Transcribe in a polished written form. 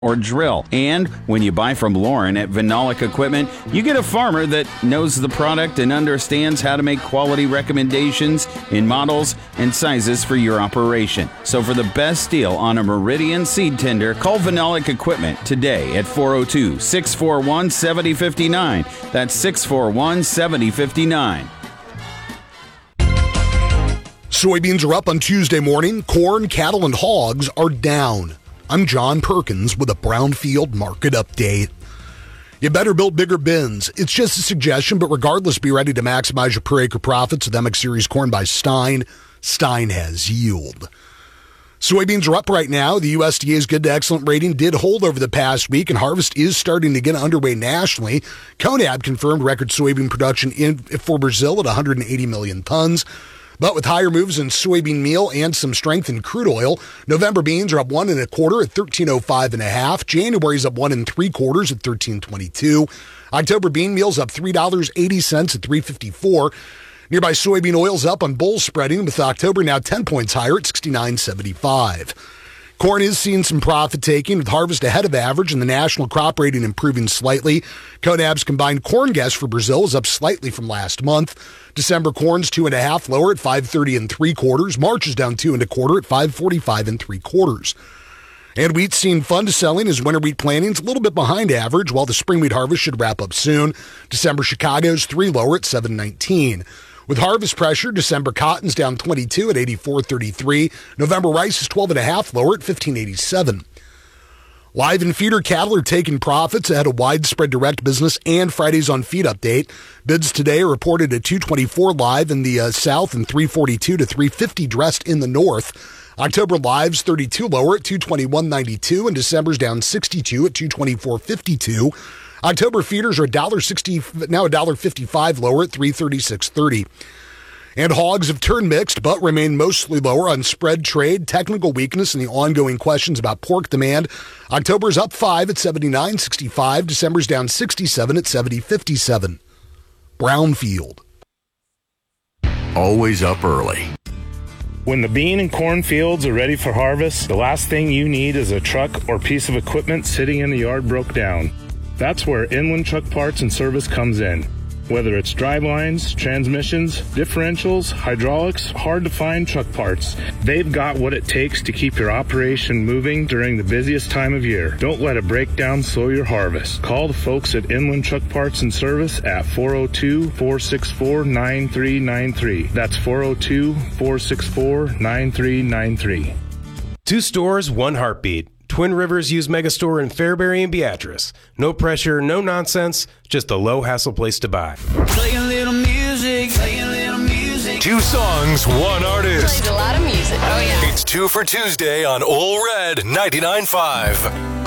or drill. And when you buy from Lauren at Vinolic Equipment, you get a farmer that knows the product and understands how to make quality recommendations in models and sizes for your operation. So for the best deal on a Meridian seed tender, call Vinolic Equipment today at 402-641-7059. That's 641-7059. Soybeans are up on Tuesday morning. Corn, cattle, and hogs are down. I'm John Perkins with a Brownfield market update. You better build bigger bins. It's just a suggestion, but regardless, be ready to maximize your per acre profits with MX Series corn by Stein. Stein has yield. Soybeans are up right now. The USDA's good to excellent rating did hold over the past week, and harvest is starting to get underway nationally. CONAB confirmed record soybean production for Brazil at 180 million tons. But with higher moves in soybean meal and some strength in crude oil, November beans are up 1 1/4 at $13.05.5. January's up 1 3/4 at $13.22. October bean meal's up $3.80 at $3.54. Nearby soybean oil's up on bull spreading, with October now 10 points higher at $69.75. Corn is seeing some profit taking, with harvest ahead of average and the national crop rating improving slightly. CONAB's combined corn guess for Brazil is up slightly from last month. December corn's 2.5 lower at 5.30 3/4. March is down 2 1/4 at 5.45 3/4. And wheat's seen fun to selling as winter wheat planting's a little bit behind average, while the spring wheat harvest should wrap up soon. December Chicago's 3 lower at 7.19. With harvest pressure, December cotton's down 22 at 84.33. November rice is 12.5 lower at 15.87. Live and feeder cattle are taking profits ahead of widespread direct business and Friday's on feed update. Bids today are reported at 224 live in the south and 342 to 350 dressed in the north. October live's 32 lower at 221.92, and December's down 62 at 224.52. October feeders are $1.60, now $1.55 lower at $336.30. And hogs have turned mixed, but remain mostly lower on spread trade, technical weakness, and the ongoing questions about pork demand. October's up 5 at 79.65. December's down 67 at 70.57. Brownfield. Always up early. When the bean and corn fields are ready for harvest, the last thing you need is a truck or piece of equipment sitting in the yard broke down. That's where Inland Truck Parts and Service comes in. Whether it's drivelines, transmissions, differentials, hydraulics, hard to find truck parts, they've got what it takes to keep your operation moving during the busiest time of year. Don't let a breakdown slow your harvest. Call the folks at Inland Truck Parts and Service at 402-464-9393. That's 402-464-9393. 2 stores, 1 heartbeat. Twin Rivers Used Megastore in Fairbury and Beatrice. No pressure, no nonsense, just a low-hassle place to buy. Play a little music, play a little music. 2 songs, 1 artist. Played a lot of music. Oh, yeah. It's 2 for Tuesday on Ole Red 99.5.